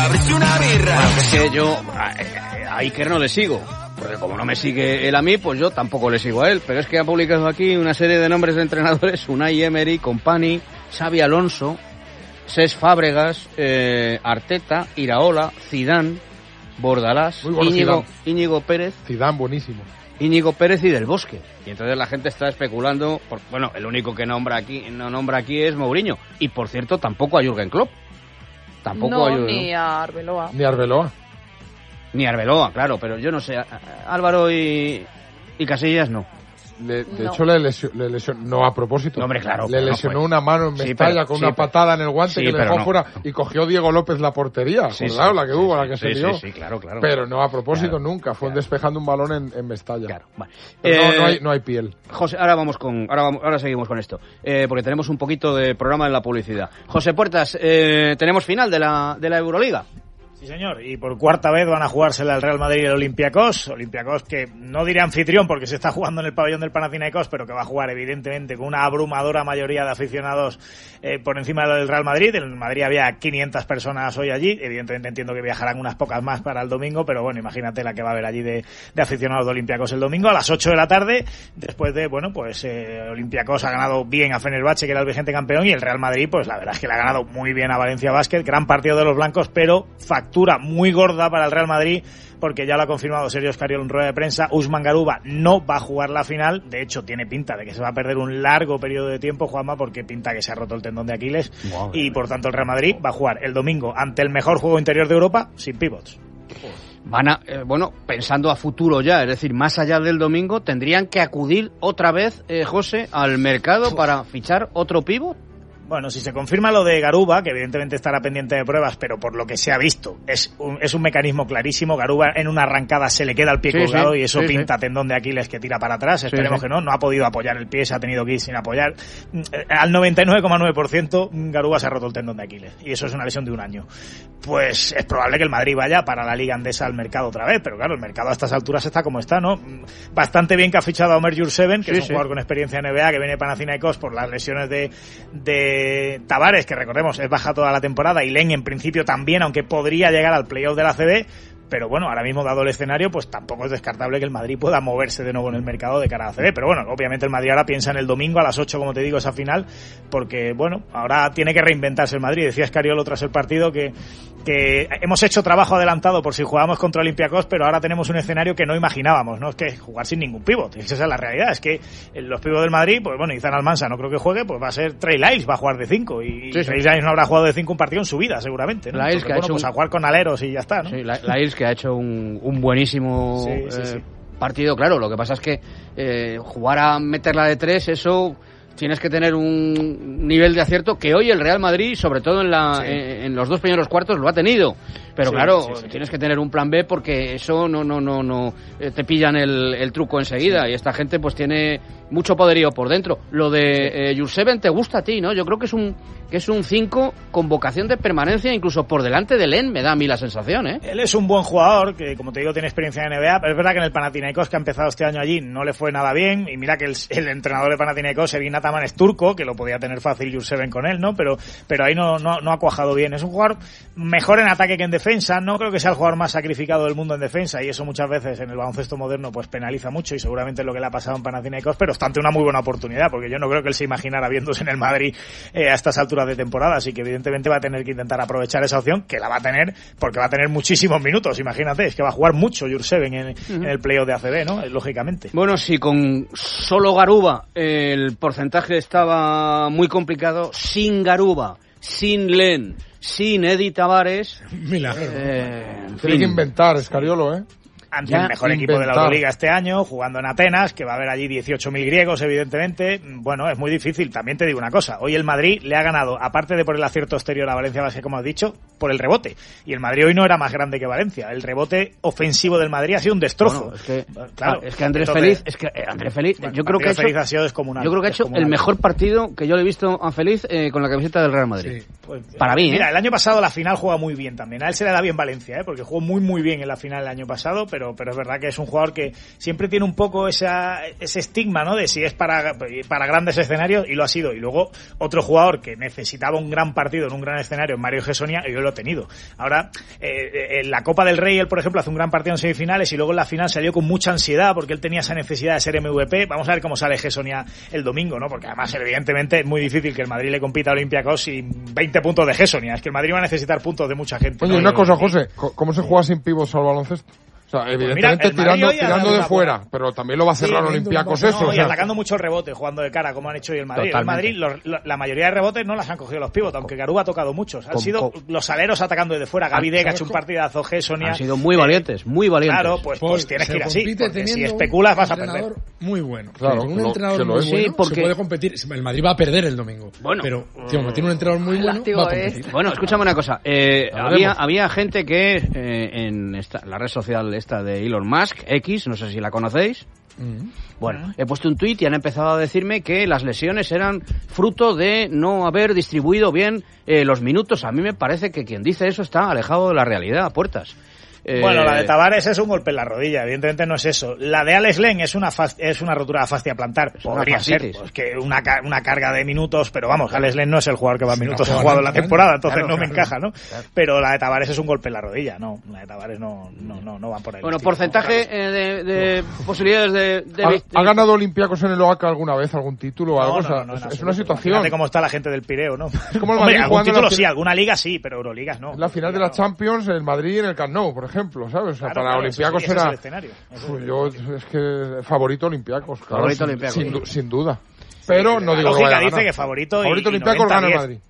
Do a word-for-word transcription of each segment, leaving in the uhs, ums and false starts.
Ábrete una birra. Bueno, es que yo a, a Iker no le sigo, porque como no me sigue él a mí, pues yo tampoco le sigo a él. Pero es que ha publicado aquí una serie de nombres de entrenadores: Unai Emery, Kompany, Xabi Alonso, Cesc Fábregas, eh, Arteta, Iraola, Zidane, Bordalás, Muy bueno, Íñigo, Zidane. Íñigo Pérez, Zidane, buenísimo. Íñigo Pérez y Del Bosque. Y entonces la gente está especulando, por, bueno, el único que nombra aquí no nombra aquí es Mourinho. Y por cierto, tampoco a Jürgen Klopp. Tampoco no, a Jürgen, ni a Arbeloa. Ni Arbeloa. Ni Arbeloa, claro, pero yo no sé. a- a- Álvaro y, y Casillas no. Le- de No. hecho, le lesionó, le lesionó, no a propósito. No, hombre, claro, Le pero no lesionó fue. una mano en Sí, Mestalla pero- con sí, una pero- patada en el guante sí, que le pero dejó no. fuera y cogió Diego López la portería. Sí, Acordado, sí, la que sí, hubo, sí, la que sí, se sí, lió. sí, claro, claro. Pero no a propósito Claro, nunca. Fue claro. despejando un balón en, en Mestalla. Claro, vale. Pero Eh, no, no, hay, no hay piel. José, ahora vamos con, ahora vamos, ahora seguimos con esto, eh, porque tenemos un poquito de programa en la publicidad. José Puertas, eh, tenemos final de la de la Euroliga. Sí, señor, y por cuarta vez van a jugársela el Real Madrid y el Olympiacos. Olympiacos que no diré anfitrión porque se está jugando en el pabellón del Panathinaikos, pero que va a jugar evidentemente con una abrumadora mayoría de aficionados eh, por encima del Real Madrid. En el Madrid había quinientas personas hoy allí, evidentemente entiendo que viajarán unas pocas más para el domingo, pero bueno, imagínate la que va a haber allí de, de aficionados de Olympiacos el domingo a las ocho de la tarde, después de, bueno, pues eh, Olympiacos ha ganado bien a Fenerbahce, que era el vigente campeón, y el Real Madrid, pues la verdad es que le ha ganado muy bien a Valencia Basket, gran partido de los blancos, pero factura muy gorda para el Real Madrid, porque ya lo ha confirmado Sergio Escariolo en rueda de prensa. Usman Garuba no va a jugar la final, de hecho tiene pinta de que se va a perder un largo periodo de tiempo, Juanma, porque pinta que se ha roto el tendón de Aquiles, Wow, y por tanto el Real Madrid va a jugar el domingo ante el mejor juego interior de Europa sin pivots. Van a, eh, bueno, pensando a futuro ya, es decir, más allá del domingo, tendrían que acudir otra vez, eh, José, al mercado para fichar otro pívot. Bueno, si se confirma lo de Garuba, que evidentemente estará pendiente de pruebas, pero por lo que se ha visto, es un, es un mecanismo clarísimo. Garuba en una arrancada se le queda el pie Sí, colgado sí, y eso sí, pinta sí. tendón de Aquiles que tira para atrás. Esperemos sí. que no. No ha podido apoyar el pie, se ha tenido que ir sin apoyar. Eh, Al noventa y nueve coma nueve por ciento Garuba se ha roto el tendón de Aquiles y eso es una lesión de un año. Pues es probable que el Madrid vaya para la Liga Andesa al mercado otra vez, pero claro, el mercado a estas alturas está como está, ¿no? Bastante bien que ha fichado a Omer Jurseven, que Sí, es un sí. jugador con experiencia en N B A, que viene de Panathinaikos por las lesiones de, de Tavares, que recordemos es baja toda la temporada, y Len en principio también, aunque podría llegar al playoff de la A C B, pero bueno, ahora mismo dado el escenario, pues tampoco es descartable que el Madrid pueda moverse de nuevo en el mercado de cara a la A C B, pero bueno, obviamente el Madrid ahora piensa en el domingo a las ocho, como te digo, esa final, porque bueno, ahora tiene que reinventarse el Madrid. Decía Escariolo tras el partido que, que hemos hecho trabajo adelantado por si jugábamos contra Olympiacos, pero ahora tenemos un escenario que no imaginábamos, ¿no? Es que jugar sin ningún pívot, esa es la realidad, es que los pívots del Madrid, pues bueno, Izan Almansa no creo que juegue, pues va a ser Trey Lyles, va a jugar de cinco, y Sí, sí. Trey Lyles no habrá jugado de cinco un partido en su vida, seguramente, ¿no? Lyles, Entonces, que ha bueno, hecho pues un- a jugar con aleros y ya está, ¿no? Sí, la, la Ills, que ha hecho un, un buenísimo Sí, sí, eh, sí. partido, claro. Lo que pasa es que eh, jugar a meterla de tres, eso tienes que tener un nivel de acierto que hoy el Real Madrid, sobre todo en, la, Sí. en, en los dos primeros cuartos, lo ha tenido. Pero Sí, claro, sí, sí. tienes que tener un plan B porque eso no no no no eh, te pillan el, el truco enseguida, y esta gente pues tiene mucho poderío por dentro. Lo de eh, Jurseven te gusta a ti, ¿no? Yo creo que es un que es un cinco con vocación de permanencia, incluso por delante de Len, me da a mí la sensación, ¿eh? Él es un buen jugador, que como te digo tiene experiencia en N B A, pero es verdad que en el Panathinaikos, que ha empezado este año allí, no le fue nada bien, y mira que el, el entrenador de Panathinaikos, Evin Ataman, es turco, que lo podía tener fácil Jurseven con él, ¿no? Pero, pero ahí no, no, no ha cuajado bien. Es un jugador mejor en ataque que en defensa, no creo que sea el jugador más sacrificado del mundo en defensa, y eso muchas veces en el baloncesto moderno pues penaliza mucho, y seguramente es lo que le ha pasado en Panathinaikos, pero está ante una muy buena oportunidad, porque yo no creo que él se imaginara viéndose en el Madrid eh, a estas alturas de temporada, así que evidentemente va a tener que intentar aprovechar esa opción, que la va a tener, porque va a tener muchísimos minutos, imagínate, es que va a jugar mucho Jurseven en, uh-huh. en el playoff de A C B, ¿no? Lógicamente. Bueno, si con solo Garuba el porcentaje estaba muy complicado, sin Garuba, sin Len, sin Eddie Tavares, Milagro. Eh, en Tiene que fin. inventar Escariolo, ¿eh? Ante Ya el mejor equipo de la inventar. Euroliga este año, jugando en Atenas, que va a haber allí dieciocho mil griegos, evidentemente. Bueno, es muy difícil. También te digo una cosa. Hoy el Madrid le ha ganado, aparte de por el acierto exterior a Valencia Basket, como has dicho, por el rebote. Y el Madrid hoy no era más grande que Valencia. El rebote ofensivo del Madrid ha sido un destrozo. Bueno, es que, claro, es que Andrés entonces, Feliz, es que eh, Andrés Feliz, bueno, yo creo que ha hecho, Feliz ha sido descomunal. yo creo que ha hecho el descomunal. mejor partido que yo le he visto a Feliz eh, con la camiseta del Real Madrid. Sí. Pues, Para mí, Mira, ¿eh? el año pasado la final juega muy bien también. A él se le da bien Valencia, ¿eh? Porque jugó muy muy bien en la final el año pasado, pero pero pero es verdad que es un jugador que siempre tiene un poco esa, ese estigma, ¿no? De si es para, para grandes escenarios, y lo ha sido. Y luego otro jugador que necesitaba un gran partido en un gran escenario, Mario Gessonia, y yo lo he tenido. Ahora, eh, en la Copa del Rey, él, por ejemplo, hace un gran partido en semifinales y luego en la final salió con mucha ansiedad porque él tenía esa necesidad de ser M V P. Vamos a ver cómo sale Gessonia el domingo, ¿no? Porque además, evidentemente, es muy difícil que el Madrid le compita a Olympiacos sin veinte puntos de Gessonia. Es que el Madrid va a necesitar puntos de mucha gente. Oye, ¿no? una cosa, José, ¿cómo se juega sin pivos al baloncesto? O sea, evidentemente pues mira, tirando, tirando de fuera, buena. pero también lo va a cerrar sí, Olympiacos no, eso. No, o y sea. atacando mucho el rebote, jugando de cara, como han hecho hoy el Madrid. Totalmente. El Madrid, lo, lo, la mayoría de rebotes no las han cogido los pivots, aunque Garú ha tocado muchos. Han con, sido con, los aleros atacando desde fuera. Gaby Deck ha hecho un partidazo, Gessonia. Han sido muy valientes, muy valientes. Claro, pues, pues, pues tienes que ir así. Porque si especulas vas a perder. Muy bueno. Claro, un lo, entrenador muy es. bueno sí, porque... se puede competir. El Madrid va a perder el domingo. Bueno, pero tío, como tiene un entrenador muy bueno, va a competir. Bueno, escúchame una cosa. Eh, había, había gente que eh, en esta, la red social esta de Elon Musk, X, no sé si la conocéis. Mm. Bueno, he puesto un tuit y han empezado a decirme que las lesiones eran fruto de no haber distribuido bien eh, los minutos. A mí me parece que quien dice eso está alejado de la realidad, a puertas. Eh... Bueno, la de Tavares es un golpe en la rodilla, evidentemente no es eso. La de Alex Len es una fast, es una rotura de fascia plantar, es podría ser, pues, que una, una carga de minutos, pero vamos, Alex Len no es el jugador que más minutos ha jugado en la temporada, entonces claro, no claro, me encaja, ¿no? Claro. Pero la de Tavares es un golpe en la rodilla, no, la de Tavares no, no, no, no van por ahí. Bueno, porcentaje eh, de, de posibilidades de... de, ¿Ha, de... ¿Ha ganado Olympiacos en el O A C alguna vez algún título o algo? No, no, no, o sea, no, es, es una situación. Fíjate cómo está la gente del Pireo, ¿no? Es como el Hombre, Madrid algún título la sí, alguna liga sí, pero Euroligas no. La final de la Champions, el Madrid en el Camp Nou, por ejemplo, ¿sabes? O sea, Claro, para claro, Olympiacos sí, era... Es Uf, yo es que favorito Olympiacos, claro, favorito sin, Olympiacos. Sin, sin duda. Pero sí, no digo la que lógica vaya dice que favorito favorito y, Olympiacos gana el Madrid.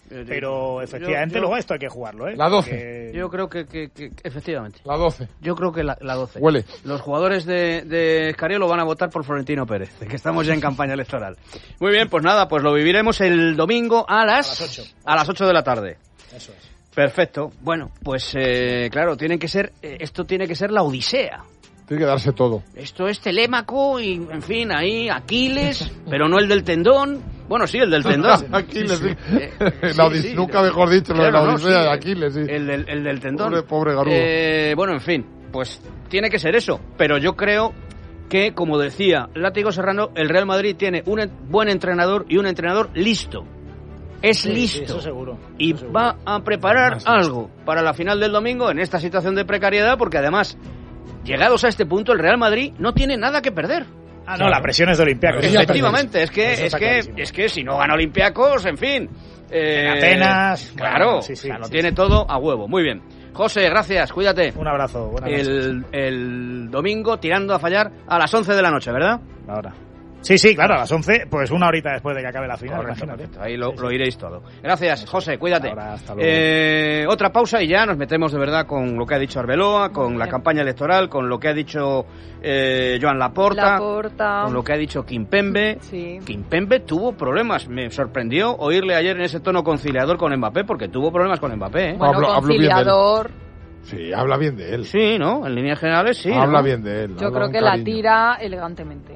Pero efectivamente yo, yo, luego esto hay que jugarlo, ¿eh? La doce. Porque... Yo creo que, que, que, efectivamente. La doce. Yo creo que la, la doce. Huele. Los jugadores de, de Escariolo van a votar por Florentino Pérez, que estamos ya en campaña electoral. Muy bien, pues nada, pues lo viviremos el domingo a las, a las ocho. A las ocho de la tarde. Eso es. Perfecto. Bueno, pues eh, claro, tienen que ser, eh, esto tiene que ser la odisea. Tiene que darse todo. Esto es Telémaco y, en fin, ahí Aquiles, pero no el del tendón. Bueno, sí, el del tendón. Aquiles, sí. sí. Eh, la sí, sí, nunca mejor dicho, claro, lo de la no, odisea sí, de Aquiles, sí. El del, el del tendón. Pobre, pobre Garudo. Eh, bueno, en fin, pues tiene que ser eso. Pero yo creo que, como decía Látigo Serrano, el Real Madrid tiene un buen entrenador y un entrenador listo. Es sí, listo. Sí, eso seguro. Y eso seguro. va a preparar algo para la final del domingo en esta situación de precariedad, porque además, llegados a este punto, el Real Madrid no tiene nada que perder. Ah, no, la presión es de Olympiacos. Efectivamente, es que, es que, es que si no gana Olympiacos, en fin. Eh, en Atenas. Claro, bueno, sí, sí, o sea, lo sí, tiene sí. todo a huevo. Muy bien. José, gracias, cuídate. Un abrazo. Buenas el, noches. el domingo tirando a fallar a las once de la noche, ¿verdad? Ahora. Sí, sí, claro, a las once, pues una horita después de que acabe la final. Correcto, correcto. Ahí lo, sí, sí. lo iréis todo. Gracias, José, cuídate. Ahora, hasta luego. Eh, otra pausa y ya nos metemos de verdad con lo que ha dicho Arbeloa, con la campaña electoral, con lo que ha dicho eh, Joan Laporta, Laporta, con lo que ha dicho Kimpembe. Sí. Kimpembe tuvo problemas. Me sorprendió oírle ayer en ese tono conciliador con Mbappé, porque tuvo problemas con Mbappé. ¿eh? Bueno, hablo, conciliador... Hablo sí, habla bien de él. Sí, ¿no? En líneas generales sí. Habla ¿no? bien de él. Yo creo que la tira elegantemente.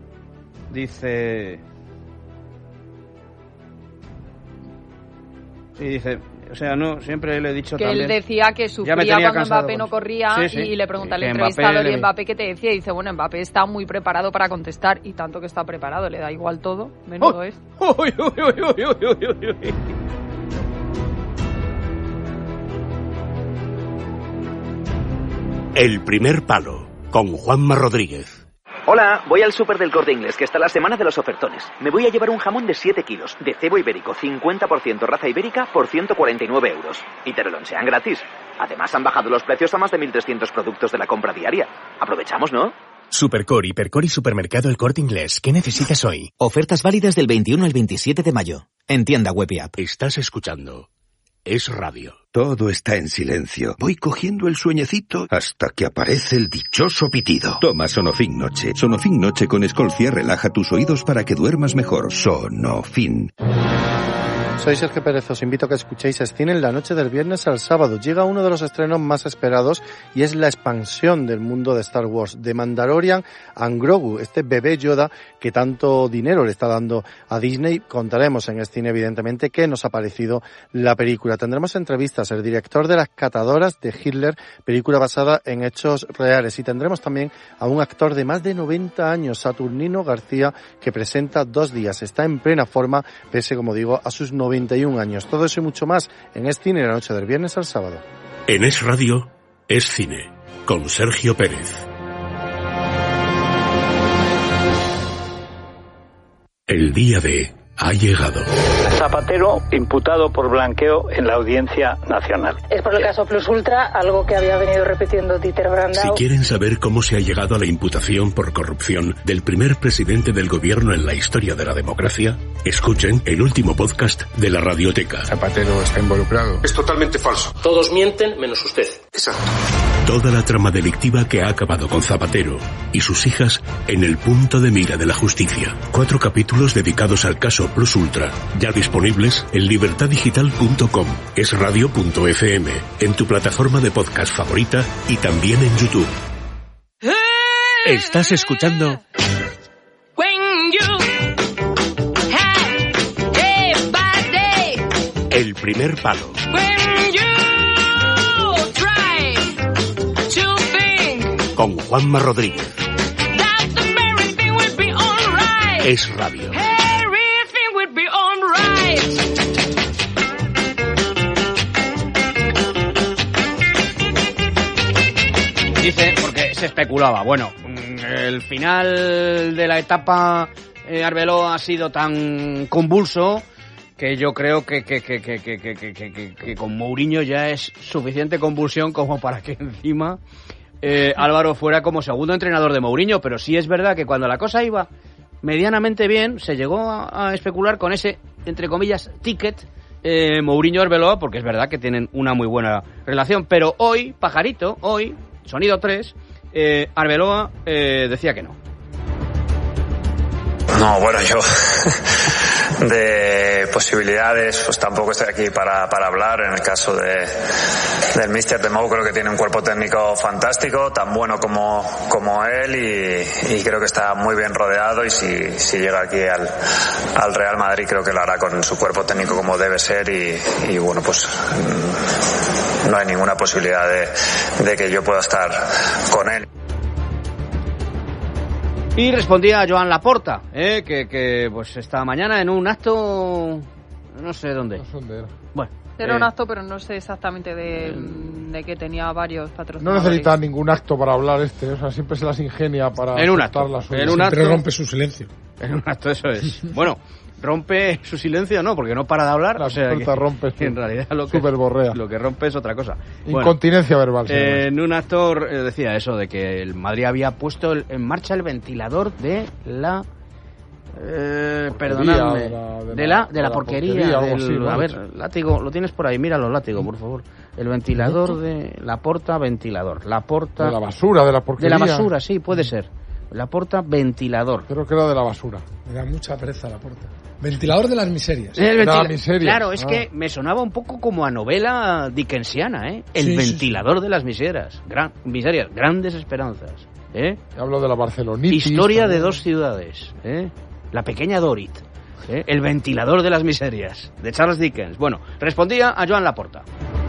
Dice... Sí, dice... O sea, no, siempre le he dicho que también... él decía que sufría cuando cansado, Mbappé no corría sí, sí. y le pregunta al que entrevistador Mbappé y Mbappé qué te decía y dice, bueno, Mbappé está muy preparado para contestar y tanto que está preparado, le da igual todo, menudo ¡Oh! es. ¡Uy, uy, uy, uy, uy, uy, uy! El primer palo, con Juanma Rodríguez. Hola, voy al súper del Corte Inglés, que está la semana de los ofertones. Me voy a llevar un jamón de siete kilos, de cebo ibérico, cincuenta por ciento raza ibérica, por ciento cuarenta y nueve euros. Y te lo lonchean gratis. Además, han bajado los precios a más de mil trescientos productos de la compra diaria. Aprovechamos, ¿no? Supercor, Hipercor y Supermercado El Corte Inglés. ¿Qué necesitas hoy? Ofertas válidas del veintiuno al veintisiete de mayo. En tienda web y app. Estás escuchando Es Radio. Todo está en silencio. Voy cogiendo el sueñecito hasta que aparece el dichoso pitido. Toma Sonofin Noche. Sonofin Noche con Escolcia relaja tus oídos para que duermas mejor. Sonofin. Soy Sergio Pérez, os invito a que escuchéis Cine en la noche del viernes al sábado. Llega uno de los estrenos más esperados y es la expansión del mundo de Star Wars, de Mandalorian and Grogu, este bebé Yoda que tanto dinero le está dando a Disney. Contaremos en Cine, evidentemente, qué nos ha parecido la película. Tendremos entrevistas al director de Las Catadoras de Hitler, película basada en hechos reales, y tendremos también a un actor de más de noventa años, Saturnino García, que presenta Dos días. Está en plena forma, pese, como digo, a sus noventa y un años. Todo eso y mucho más en Es Cine, la noche del viernes al sábado. En Es Radio, Es Cine, con Sergio Pérez. El día de ha llegado. Zapatero imputado por blanqueo en la Audiencia Nacional. Es por el caso Plus Ultra, algo que había venido repitiendo Dieter Brandau. Si quieren saber cómo se ha llegado a la imputación por corrupción del primer presidente del gobierno en la historia de la democracia, escuchen el último podcast de la Radioteca. Zapatero está involucrado. Es totalmente falso. Todos mienten menos usted. Exacto. Toda la trama delictiva que ha acabado con Zapatero y sus hijas en el punto de mira de la justicia. Cuatro capítulos dedicados al caso Plus Ultra, ya disponibles en libertad digital punto com, esradio punto efe eme, en tu plataforma de podcast favorita y también en YouTube. Estás escuchando El Primer Palo. Con Juanma Rodríguez. Es Radio. Dice, porque se especulaba, bueno, el final de la etapa eh, Arbeloa ha sido tan convulso que yo creo que, que, que, que, que, que, que, que, que con Mourinho ya es suficiente convulsión como para que encima eh, Álvaro fuera como segundo entrenador de Mourinho. Pero sí es verdad que cuando la cosa iba medianamente bien, se llegó a, a especular con ese, entre comillas, ticket eh, Mourinho-Arbeloa, porque es verdad que tienen una muy buena relación. Pero hoy, pajarito, hoy, sonido tres, eh, Arbeloa eh, decía que no. No, bueno, yo de posibilidades pues tampoco estoy aquí para, para hablar. En el caso de del míster de Mou, creo que tiene un cuerpo técnico fantástico, tan bueno como, como él, y, y creo que está muy bien rodeado, y si, si llega aquí al, al Real Madrid creo que lo hará con su cuerpo técnico como debe ser, y, y bueno, pues no hay ninguna posibilidad de, de que yo pueda estar con él. Y respondía a Joan Laporta, eh, que, que pues esta mañana en un acto, no sé dónde. No sé dónde era. Bueno. Era eh, un acto, pero no sé exactamente de, de que tenía varios No patrocinadores. necesita ningún acto para hablar este, o sea, siempre se las ingenia para en un acto, la suya. en un Siempre acto, rompe su silencio. En un acto, eso es. Bueno, rompe su silencio, no, porque no para de hablar. La o sea, puerta que, rompe que en realidad lo que, superborrea. lo que rompe es otra cosa. Incontinencia bueno, verbal. Eh, en un acto eh, decía eso, de que el Madrid había puesto el, en marcha el ventilador de la... Eh, perdonadme, de la, de de la, la, de la porquería, porquería del, así, ¿no? A ver, látigo, lo tienes por ahí, míralo, látigo, por favor. El ventilador de la porta ventilador, la porta de la basura, de la porquería. De la basura, sí, puede ser. La porta ventilador. Creo que era de la basura. Me da mucha pereza la porta. Ventilador de las miserias. El ventila- la miseria. Claro, es ah. que me sonaba un poco como a novela dickensiana, ¿eh? El sí, ventilador sí, sí. de las miserias. Gran, miserias, grandes esperanzas. ¿Eh? Hablo de la barcelonitis. Historia también. de dos ciudades. ¿Eh? La pequeña Dorit. ¿Eh? El ventilador de las miserias. De Charles Dickens. Bueno, respondía a Joan Laporta.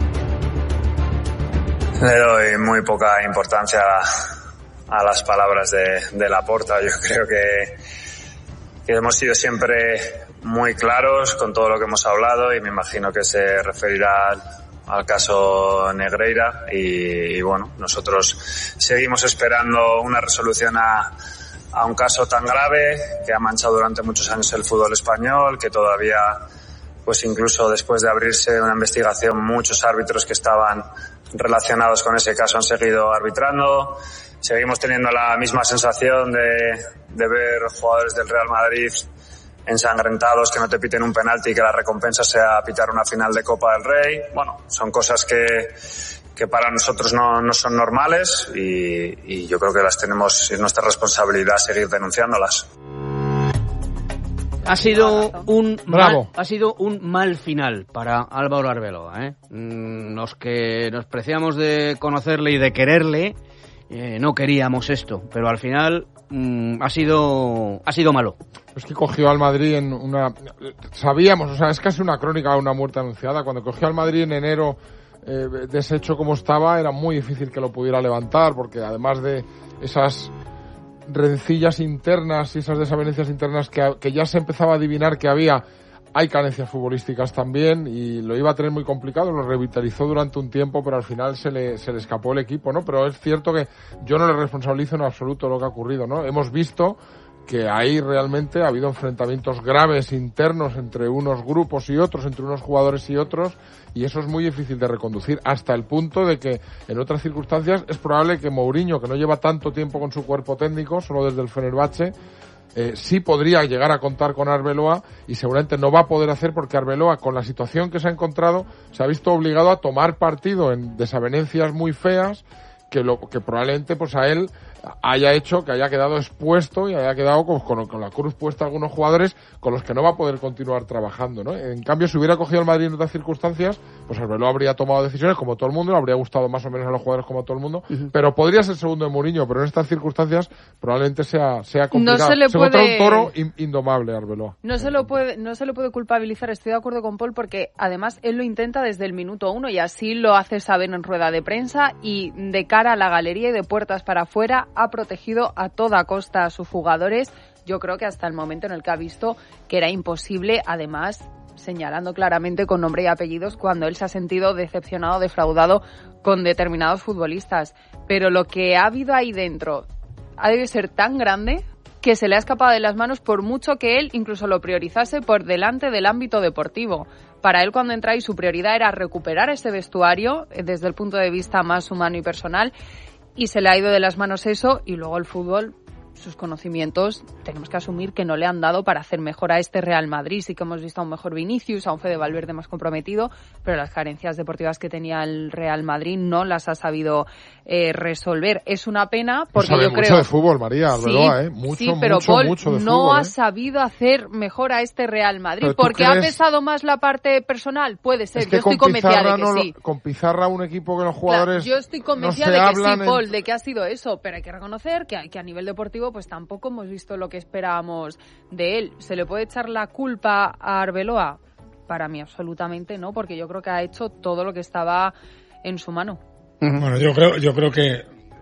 Le doy muy poca importancia a las palabras de, de Laporta. Yo creo que, que hemos sido siempre muy claros con todo lo que hemos hablado, y me imagino que se referirá al, al caso Negreira, y, y bueno, nosotros seguimos esperando una resolución a, a un caso tan grave que ha manchado durante muchos años el fútbol español, que todavía, pues incluso después de abrirse una investigación, muchos árbitros que estaban relacionados con ese caso han seguido arbitrando. Seguimos teniendo la misma sensación de, de ver jugadores del Real Madrid ensangrentados, que no te piten un penalti y que la recompensa sea pitar una final de Copa del Rey. Bueno, son cosas que, que para nosotros no, no son normales, y, y yo creo que las tenemos, es nuestra responsabilidad seguir denunciándolas. Ha sido un Bravo. mal, ha sido un mal final para Álvaro Arbeloa, ¿eh? Los que nos preciamos de conocerle y de quererle, eh, no queríamos esto, pero al final mmm, ha sido ha sido malo. Es que cogió al Madrid en una... Sabíamos, o sea, es casi una crónica de una muerte anunciada. Cuando cogió al Madrid en enero, eh, deshecho como estaba, era muy difícil que lo pudiera levantar, porque además de esas rencillas internas y esas desavenencias internas que, que ya se empezaba a adivinar que había, hay carencias futbolísticas también, y lo iba a tener muy complicado. Lo revitalizó durante un tiempo, pero al final se le, se le escapó el equipo, ¿no? Pero es cierto que yo no le responsabilizo en absoluto lo que ha ocurrido, ¿no? Hemos visto que ahí realmente ha habido enfrentamientos graves internos entre unos grupos y otros, entre unos jugadores y otros, y eso es muy difícil de reconducir, hasta el punto de que en otras circunstancias es probable que Mourinho, que no lleva tanto tiempo con su cuerpo técnico, solo desde el Fenerbahce, eh, sí podría llegar a contar con Arbeloa, y seguramente no va a poder hacer, porque Arbeloa, con la situación que se ha encontrado, se ha visto obligado a tomar partido en desavenencias muy feas, que lo que probablemente pues a él haya hecho que haya quedado expuesto y haya quedado con, con, con la cruz puesta a algunos jugadores con los que no va a poder continuar trabajando, ¿no? En cambio, si hubiera cogido al Madrid en otras circunstancias, pues Arbeloa habría tomado decisiones como todo el mundo, le habría gustado más o menos a los jugadores como a todo el mundo, uh-huh. pero podría ser segundo de Mourinho, pero en estas circunstancias probablemente sea, sea complicado. No se le se puede... un toro indomable, Arbeloa. No se lo puede, no se le puede culpabilizar, estoy de acuerdo con Paul, porque además él lo intenta desde el minuto uno y así lo hace saber en rueda de prensa, y de cara a la galería y de puertas para afuera ha protegido a toda costa a sus jugadores. Yo creo que hasta el momento en el que ha visto que era imposible, además señalando claramente con nombre y apellidos cuando él se ha sentido decepcionado, defraudado con determinados futbolistas. Pero lo que ha habido ahí dentro ha debido ser tan grande que se le ha escapado de las manos, por mucho que él incluso lo priorizase por delante del ámbito deportivo. Para él, cuando entra ahí, su prioridad era recuperar ese vestuario desde el punto de vista más humano y personal, y se le ha ido de las manos eso, y luego el fútbol, sus conocimientos, tenemos que asumir que no le han dado para hacer mejor a este Real Madrid. Sí que hemos visto a un mejor Vinicius, a un Fede Valverde más comprometido, pero las carencias deportivas que tenía el Real Madrid no las ha sabido eh, resolver. Es una pena, porque sabe yo mucho creo... de fútbol, María Arbeloa, sí, ¿eh? Mucho, sí, pero mucho, Paul mucho de no fútbol, ha ¿eh? sabido hacer mejor a este Real Madrid. ¿Porque crees... ha pesado más la parte personal? Puede ser, es que yo estoy con convencida Pizarra de que no sí. Lo, con Pizarra, un equipo que los jugadores Claro, yo estoy convencida no de que hablan sí, Paul, en... de que ha sido eso, pero hay que reconocer que a, que a nivel deportivo pues tampoco hemos visto lo que esperábamos de él. ¿Se le puede echar la culpa a Arbeloa? Para mí absolutamente no, porque yo creo que ha hecho todo lo que estaba en su mano. Bueno, yo creo, yo creo que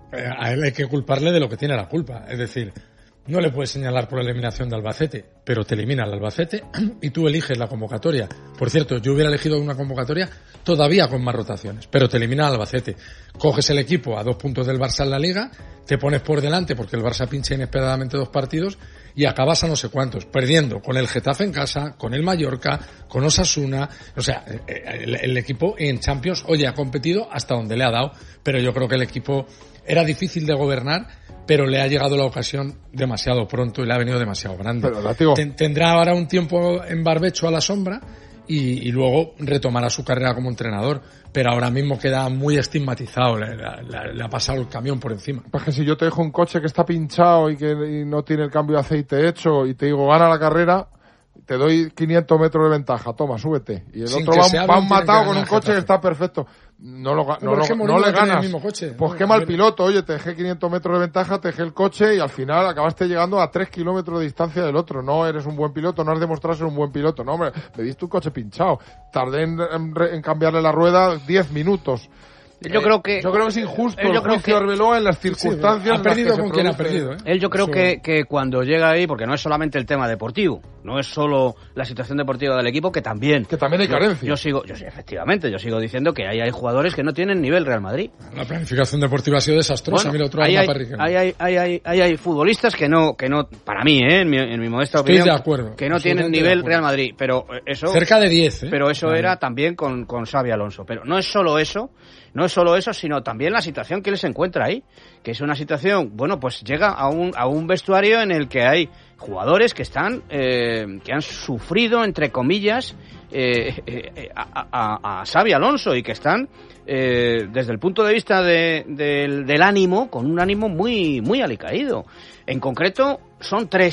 a él hay que culparle de lo que tiene la culpa. Es decir, no le puedes señalar por la eliminación de Albacete, pero te elimina el Albacete y tú eliges la convocatoria. Por cierto, yo hubiera elegido una convocatoria todavía con más rotaciones, pero te elimina el Albacete. Coges el equipo a dos puntos del Barça en la Liga, te pones por delante porque el Barça pincha inesperadamente dos partidos y acabas a no sé cuántos, perdiendo con el Getafe en casa, con el Mallorca, con Osasuna. O sea, el, el equipo en Champions, oye, ha competido hasta donde le ha dado, pero yo creo que el equipo era difícil de gobernar, pero le ha llegado la ocasión demasiado pronto y le ha venido demasiado grande. Pero, Ten, tendrá ahora un tiempo en barbecho a la sombra y, y luego retomará su carrera como entrenador, pero ahora mismo queda muy estigmatizado, le, le, le ha pasado el camión por encima. Pues que si yo te dejo un coche que está pinchado y que y no tiene el cambio de aceite hecho y te digo gana la carrera, te doy quinientos metros de ventaja, toma, súbete. Y el Sin otro va, va matado con un coche Getafe. que está perfecto. No, lo, no, ¿Por lo, qué no le ganas. El mismo coche? Pues qué mal piloto. Oye, te dejé quinientos metros de ventaja, te dejé el coche y al final acabaste llegando a tres kilómetros de distancia del otro. No eres un buen piloto, no has demostrado ser un buen piloto. No, hombre, me diste un coche pinchado. Tardé en, en, en cambiarle la rueda diez minutos. Yo creo que yo creo que es injusto yo el creo juicio de Arbeloa en las circunstancias. Sí, ha perdido en las que con se quien ha produce. perdido, ¿eh? Él yo creo Eso... que, que cuando llega ahí, porque no es solamente el tema deportivo, no es solo la situación deportiva del equipo, que también que también hay carencias. Yo, yo sigo, yo sí, efectivamente, yo sigo diciendo que ahí hay jugadores que no tienen nivel Real Madrid. La planificación deportiva ha sido desastrosa. Bueno, Mira otro ahí, hay, parrique, ¿no? ahí, hay, ahí, hay, ahí hay futbolistas que no, que no, para mí, ¿eh? en, mi, en mi modesta Estoy opinión, de acuerdo, que no tienen nivel Real Madrid, pero eso cerca de diez, ¿eh? Pero eso vale. era también con, con Xabi Alonso. Pero no es solo eso, no es solo eso, sino también la situación que él se encuentra ahí, que es una situación, bueno, pues llega a un, a un vestuario en el que hay jugadores que están, eh, que han sufrido, entre comillas, eh, eh, a, a, a Xabi Alonso y que están, eh, desde el punto de vista de, de, del ánimo, con un ánimo muy, muy alicaído. En concreto, son tres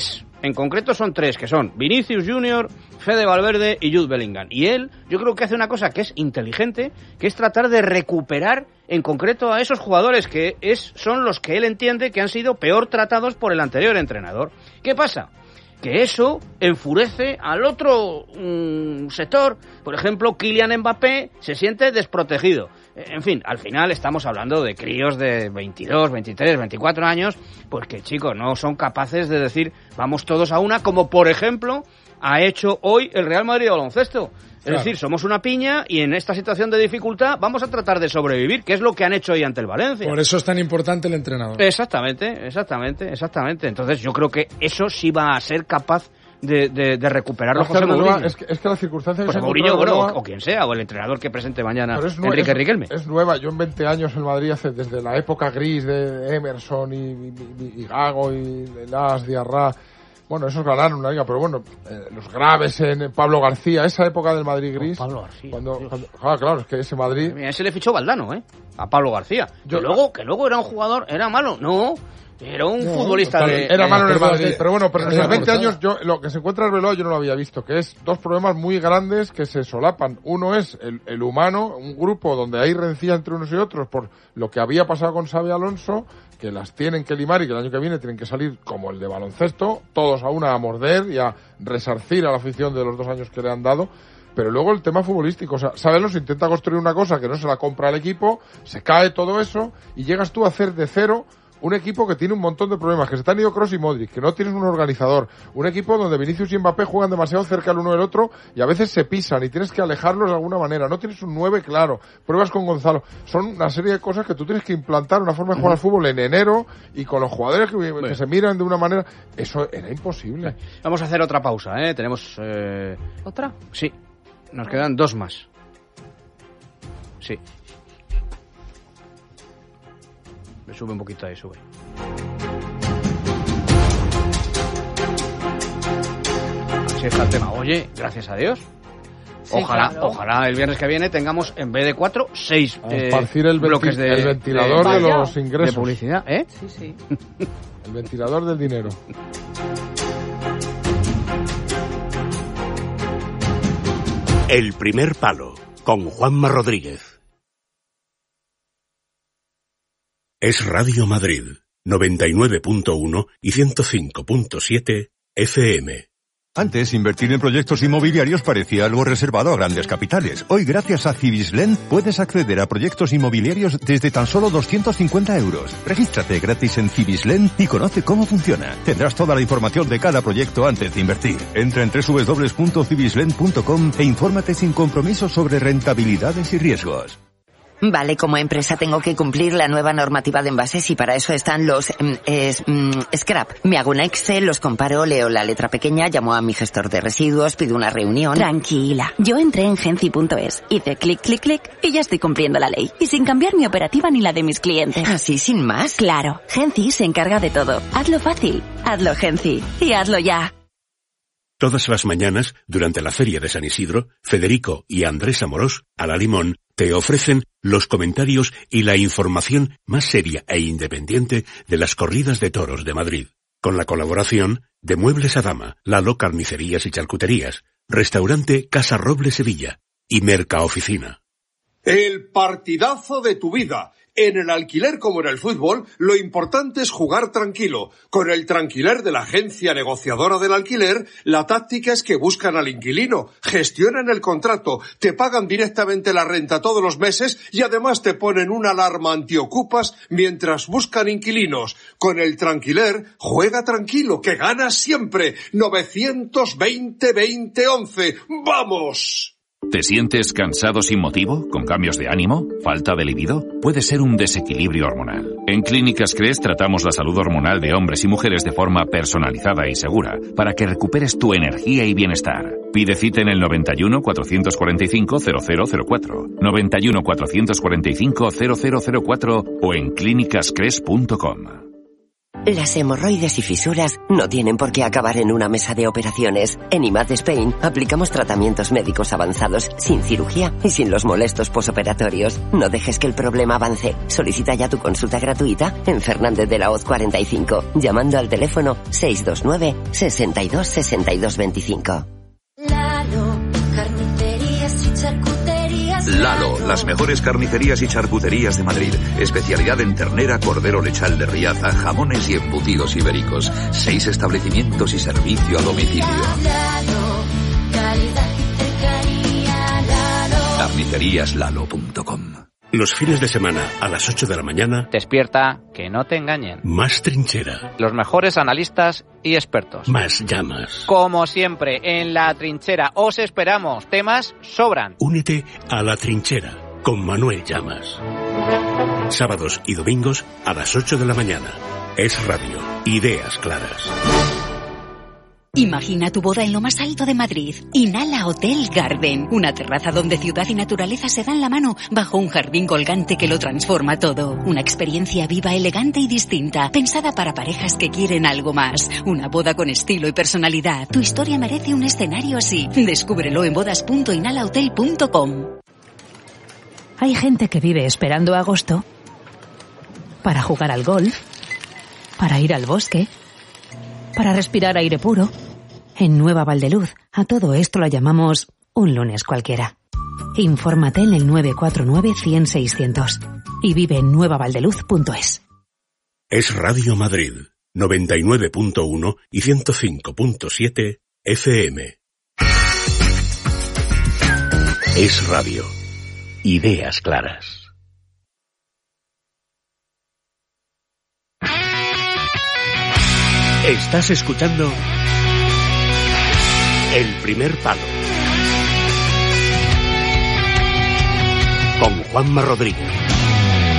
En concreto son tres, que son Vinicius Junior, Fede Valverde y Jude Bellingham. Y él, yo creo que hace una cosa que es inteligente, que es tratar de recuperar en concreto a esos jugadores que es, son los que él entiende que han sido peor tratados por el anterior entrenador. ¿Qué pasa? Que eso enfurece al otro mmm, sector. Por ejemplo, Kylian Mbappé se siente desprotegido. En fin, al final estamos hablando de críos de veintidós, veintitrés, veinticuatro años, pues que, chicos, no son capaces de decir vamos todos a una, como por ejemplo ha hecho hoy el Real Madrid de baloncesto. Es claro. decir, somos una piña y en esta situación de dificultad vamos a tratar de sobrevivir, que es lo que han hecho hoy ante el Valencia. Por eso es tan importante el entrenador. Exactamente, exactamente, exactamente. Entonces yo creo que eso sí va a ser capaz de, de, de recuperar los José Mourinho. Es que, es que las circunstancias... Pues Mourinho, bueno, o, o quien sea, o el entrenador que presente mañana, es nueva, Enrique es, Riquelme. Es nueva. Yo en veinte años en Madrid, hace, desde la época gris de Emerson y, y, y Gago y Las, Diarra... Bueno, esos ganaron una liga, pero bueno, eh, los graves en Pablo García, esa época del Madrid gris. Oh, Pablo García. Cuando, cuando, ah, claro, es que ese Madrid. Mira, ese le fichó Valdano, ¿eh? A Pablo García. Yo, que luego, que luego era un jugador, era malo, no. Era un no, futbolista tal, de... Era malo en el Madrid, pero bueno, pero en los veinte años yo, lo que se encuentra Arbeloa yo no lo había visto, que es dos problemas muy grandes que se solapan. Uno es el, el humano, un grupo donde hay rencilla entre unos y otros por lo que había pasado con Xabi Alonso, que las tienen que limar y que el año que viene tienen que salir como el de baloncesto, todos a una a morder y a resarcir a la afición de los dos años que le han dado. Pero luego el tema futbolístico, o sea, Sabelos intenta construir una cosa que no se la compra el equipo, se cae todo eso y llegas tú a hacer de cero un equipo que tiene un montón de problemas, que se te han ido Kroos y Modric, que no tienes un organizador, un equipo donde Vinicius y Mbappé juegan demasiado cerca el uno del otro y a veces se pisan y tienes que alejarlos de alguna manera, no tienes un nueve claro, pruebas con Gonzalo, son una serie de cosas que tú tienes que implantar, una forma de jugar al fútbol en enero y con los jugadores que, bueno. que se miran de una manera, eso era imposible. Vamos a hacer otra pausa, ¿eh? Tenemos... Eh... ¿Otra? Sí, nos quedan dos más. Sí. Me sube un poquito ahí, sube. Así está el tema. Oye, gracias a Dios. Sí, ojalá, claro. ojalá el viernes que viene tengamos, en vez de cuatro, seis eh, el bloques de, el ventilador de, de los ingresos. De publicidad, ¿eh? Sí, sí. El ventilador del dinero. El primer palo, con Juanma Rodríguez. Es Radio Madrid, noventa y nueve punto uno y ciento cinco punto siete F M. Antes, invertir en proyectos inmobiliarios parecía algo reservado a grandes capitales. Hoy, gracias a Cibislen, puedes acceder a proyectos inmobiliarios desde tan solo doscientos cincuenta euros. Regístrate gratis en Cibislen y conoce cómo funciona. Tendrás toda la información de cada proyecto antes de invertir. Entra en doble u doble u doble u punto cibislen punto com e infórmate sin compromiso sobre rentabilidades y riesgos. Vale, como empresa tengo que cumplir la nueva normativa de envases y para eso están los mm, es, mm, scrap. Me hago un Excel, los comparo, leo la letra pequeña, llamo a mi gestor de residuos, pido una reunión. Tranquila, yo entré en Genci punto es, hice clic, clic, clic y ya estoy cumpliendo la ley. Y sin cambiar mi operativa ni la de mis clientes. ¿Así sin más? Claro, Genci se encarga de todo. Hazlo fácil, hazlo Genci y hazlo ya. Todas las mañanas, durante la Feria de San Isidro, Federico y Andrés Amorós, a la Limón, te ofrecen los comentarios y la información más seria e independiente de las corridas de toros de Madrid. Con la colaboración de Muebles Adama, Lalo Carnicerías y Charcuterías, Restaurante Casa Roble Sevilla y Mercaoficina. El partidazo de tu vida. En el alquiler como en el fútbol, lo importante es jugar tranquilo. Con el Tranquiler de la agencia negociadora del alquiler, la táctica es que buscan al inquilino, gestionan el contrato, te pagan directamente la renta todos los meses y además te ponen una alarma antiocupas mientras buscan inquilinos. Con el Tranquiler, juega tranquilo, que ganas siempre. novecientos veinte veinte once. ¡Vamos! ¿Te sientes cansado sin motivo? ¿Con cambios de ánimo? ¿Falta de libido? Puede ser un desequilibrio hormonal. En Clínicas Cres tratamos la salud hormonal de hombres y mujeres de forma personalizada y segura, para que recuperes tu energía y bienestar. Pide cita en el noventa y uno, cuatrocientos cuarenta y cinco, cero cero cero cuatro, noventa y uno, cuatrocientos cuarenta y cinco, cero cero cero cuatro o en clínicas cres punto com. Las hemorroides y fisuras no tienen por qué acabar en una mesa de operaciones. En I M A D Spain aplicamos tratamientos médicos avanzados, sin cirugía y sin los molestos posoperatorios. No dejes que el problema avance. Solicita ya tu consulta gratuita en Fernández de la Hoz cuarenta y cinco, llamando al teléfono seis dos nueve, sesenta y dos, sesenta y dos veinticinco. Lalo, carnicerías y charcuterías. Lalo, las mejores carnicerías y charcuterías de Madrid. Especialidad en ternera, cordero lechal de Riaza, jamones y embutidos ibéricos. Seis establecimientos y servicio a domicilio. Lalo, calidad y cercanía, Lalo. carnicerías lalo punto com. Los fines de semana, a las ocho de la mañana... Despierta, que no te engañen. Más trinchera. Los mejores analistas y expertos. Más llamas. Como siempre, en La Trinchera os esperamos. Temas sobran. Únete a La Trinchera con Manuel Llamas. Sábados y domingos a las ocho de la mañana. Es Radio. Ideas claras. Imagina tu boda en lo más alto de Madrid. Inhala Hotel Garden. Una terraza donde ciudad y naturaleza se dan la mano bajo un jardín colgante que lo transforma todo. Una experiencia viva, elegante y distinta. Pensada para parejas que quieren algo más. Una boda con estilo y personalidad. Tu historia merece un escenario así. Descúbrelo en bodas punto inhala hotel punto com. Hay gente que vive esperando agosto para jugar al golf, para ir al bosque, para respirar aire puro. En Nueva Valdeluz, a todo esto lo llamamos un lunes cualquiera. Infórmate en el nueve cuatro nueve, cien, seiscientos y vive en nueva valdeluz punto es. Es Radio Madrid, noventa y nueve punto uno y ciento cinco punto siete F M. Es Radio. Ideas claras. Estás escuchando El Primer Palo con Juanma Rodríguez.